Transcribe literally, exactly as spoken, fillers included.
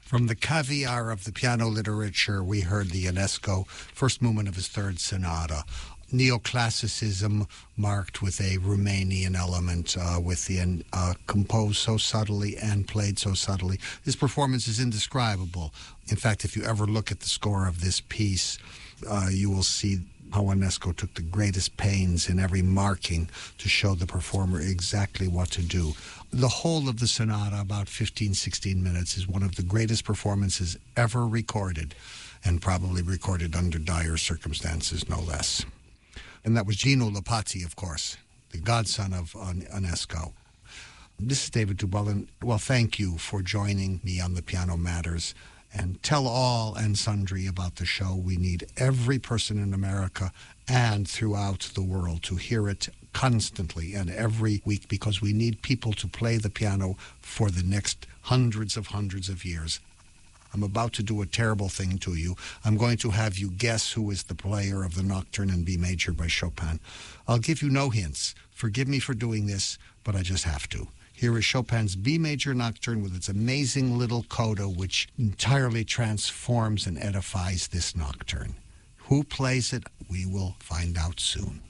From the caviar of the piano literature, we heard the Ionesco first movement of his third sonata. Neoclassicism marked with a Romanian element, uh, with the uh, composed so subtly and played so subtly. His performance is indescribable. In fact, if you ever look at the score of this piece, uh, you will see how Ionesco took the greatest pains in every marking to show the performer exactly what to do. The whole of the sonata, about fifteen, sixteen minutes, is one of the greatest performances ever recorded, and probably recorded under dire circumstances, no less. And that was Gino Lupazzi, of course, the godson of Ionesco. This is David Dubois, and, well, thank you for joining me on the Piano Matters. And tell all and sundry about the show. We need every person in America and throughout the world to hear it constantly and every week, because we need people to play the piano for the next hundreds of hundreds of years. I'm about to do a terrible thing to you. I'm going to have you guess who is the player of the Nocturne in B major by Chopin. I'll give you no hints. Forgive me for doing this, but I just have to. Here is Chopin's B major Nocturne with its amazing little coda, which entirely transforms and edifies this nocturne. Who plays it? We will find out soon.